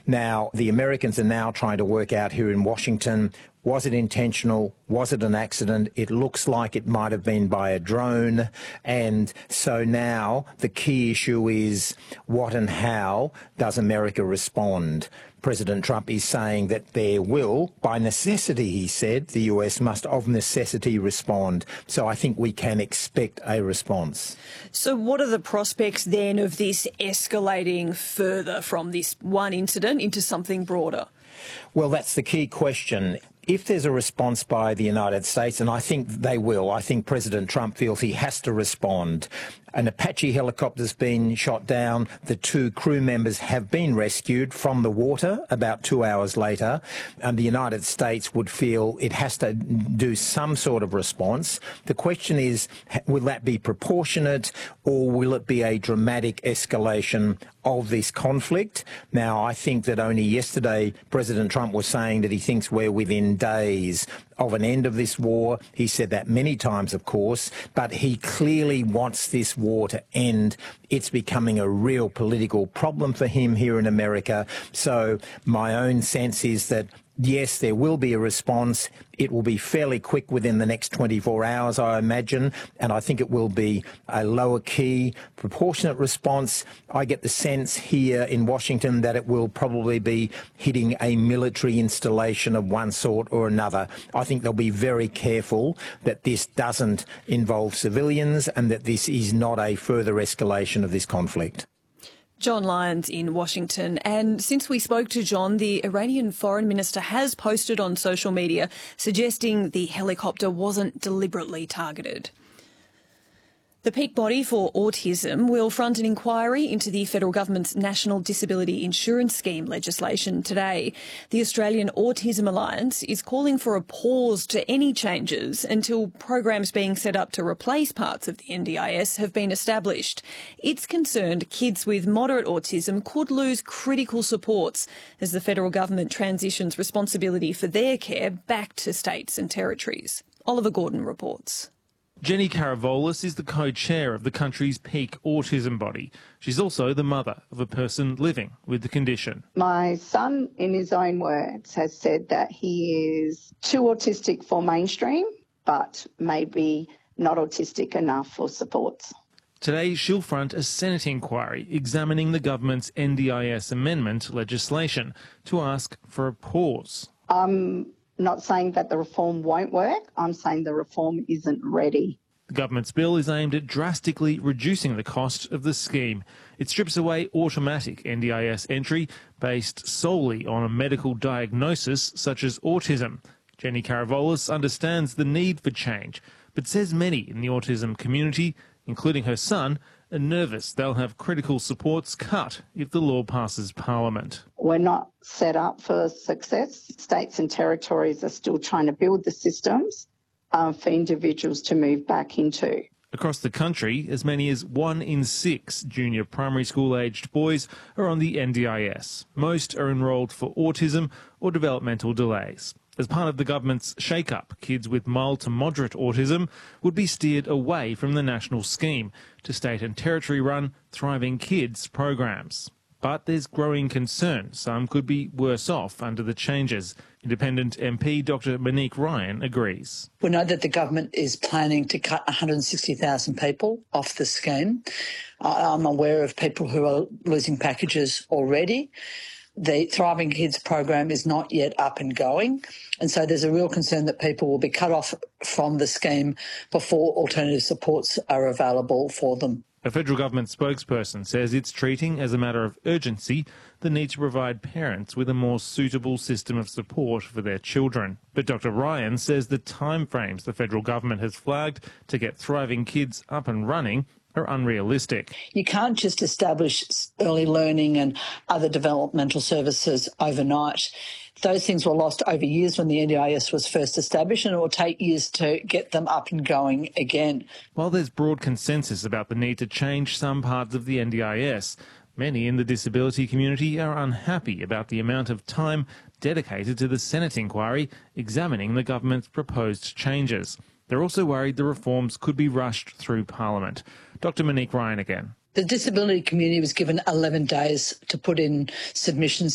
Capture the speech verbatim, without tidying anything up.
Now, the Americans are now trying to work out here in Washington, was it intentional? Was it an accident? It looks like it might have been by a drone. And so now the key issue is what and how does America respond? President Trump is saying that there will, by necessity, he said, the U S must of necessity respond. So I think we can expect a response. So what are the prospects then of this escalating further from this one incident into something broader? Well, that's the key question. If there's a response by the United States, and I think they will, I think President Trump feels he has to respond. An Apache helicopter's been shot down. The two crew members have been rescued from the water about two hours later. And the United States would feel it has to do some sort of response. The question is, will that be proportionate or will it be a dramatic escalation of this conflict? Now, I think that only yesterday President Trump was saying that he thinks we're within days of an end of this war. He said that many times, of course, but he clearly wants this war to end. It's becoming a real political problem for him here in America. So my own sense is that yes, there will be a response. It will be fairly quick within the next twenty-four hours, I imagine, and I think it will be a lower key, proportionate response. I get the sense here in Washington that it will probably be hitting a military installation of one sort or another. I think they'll be very careful that this doesn't involve civilians and that this is not a further escalation of this conflict. John Lyons in Washington. And since we spoke to John, the Iranian foreign minister has posted on social media suggesting the helicopter wasn't deliberately targeted. The peak body for autism will front an inquiry into the federal government's National Disability Insurance Scheme legislation today. The Australian Autism Alliance is calling for a pause to any changes until programs being set up to replace parts of the N D I S have been established. It's concerned kids with moderate autism could lose critical supports as the federal government transitions responsibility for their care back to states and territories. Oliver Gordon reports. Jenny Karavolis is the co-chair of the country's peak autism body. She's also the mother of a person living with the condition. My son, in his own words, has said that he is too autistic for mainstream, but maybe not autistic enough for supports. Today, she'll front a Senate inquiry examining the government's N D I S amendment legislation to ask for a pause. Um. Not saying that the reform won't work. I'm saying the reform isn't ready. The government's bill is aimed at drastically reducing the cost of the scheme. It strips away automatic N D I S entry based solely on a medical diagnosis such as autism. Jenny Karavolis understands the need for change, but says many in the autism community, including her son, are nervous they'll have critical supports cut if the law passes Parliament. We're not set up for success. States and territories are still trying to build the systems uh, for individuals to move back into. Across the country, as many as one in six junior primary school-aged boys are on the N D I S. Most are enrolled for autism or developmental delays. As part of the government's shake-up, kids with mild to moderate autism would be steered away from the national scheme to state and territory-run Thriving Kids programs. But there's growing concern some could be worse off under the changes. Independent M P Doctor Monique Ryan agrees. We know that the government is planning to cut one hundred sixty thousand people off the scheme. I'm aware of people who are losing packages already. The Thriving Kids program is not yet up and going, and so there's a real concern that people will be cut off from the scheme before alternative supports are available for them. A federal government spokesperson says it's treating as a matter of urgency the need to provide parents with a more suitable system of support for their children. But Doctor Ryan says the timeframes the federal government has flagged to get Thriving Kids up and running are unrealistic. You can't just establish early learning and other developmental services overnight. Those things were lost over years when the N D I S was first established, and it will take years to get them up and going again. While there's broad consensus about the need to change some parts of the N D I S, many in the disability community are unhappy about the amount of time dedicated to the Senate inquiry examining the government's proposed changes. They're also worried the reforms could be rushed through Parliament. Doctor Monique Ryan again. The disability community was given eleven days to put in submissions